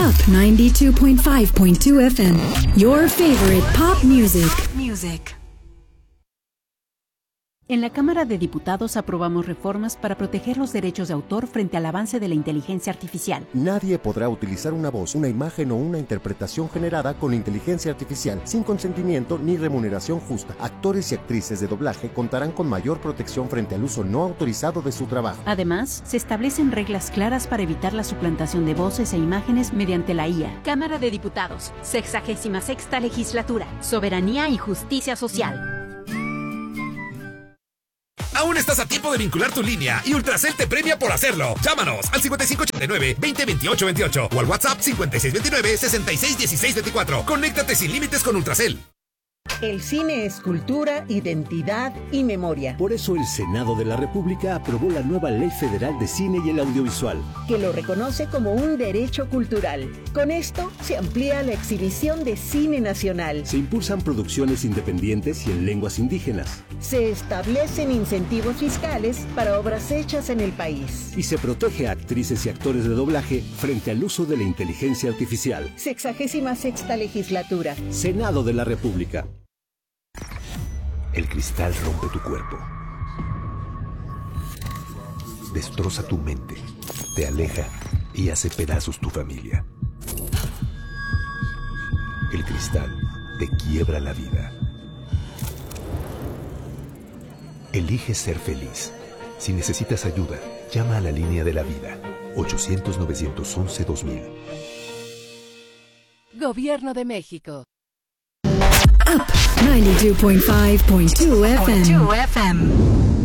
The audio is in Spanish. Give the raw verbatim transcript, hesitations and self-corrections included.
Up ninety-two point five point two F M. Your favorite pop music. Music. En la Cámara de Diputados aprobamos reformas para proteger los derechos de autor frente al avance de la inteligencia artificial. Nadie podrá utilizar una voz, una imagen o una interpretación generada con inteligencia artificial sin consentimiento ni remuneración justa. Actores y actrices de doblaje contarán con mayor protección frente al uso no autorizado de su trabajo. Además, se establecen reglas claras para evitar la suplantación de voces e imágenes mediante la I A. Cámara de Diputados, sexagésima sexta legislatura, soberanía y justicia social. Aún estás a tiempo de vincular tu línea y Ultracel te premia por hacerlo. Llámanos al cincuenta y cinco ochenta y nueve, veinte veintiocho veintiocho o al WhatsApp cincuenta y seis veintinueve, sesenta y seis dieciséis veinticuatro. Conéctate sin límites con Ultracel. El cine es cultura, identidad y memoria. Por eso el Senado de la República aprobó la nueva Ley Federal de Cine y el Audiovisual, que lo reconoce como un derecho cultural. Con esto se amplía la exhibición de cine nacional. Se impulsan producciones independientes y en lenguas indígenas. Se establecen incentivos fiscales para obras hechas en el país. Y se protege a actrices y actores de doblaje frente al uso de la inteligencia artificial. Sexagésima sexta legislatura. Senado de la República. El cristal rompe tu cuerpo, destroza tu mente, te aleja y hace pedazos tu familia. El cristal te quiebra la vida. Elige ser feliz. Si necesitas ayuda, llama a la línea de la vida, ochocientos, novecientos once, dos mil. Gobierno de México. Up ninety-two point five point two F M.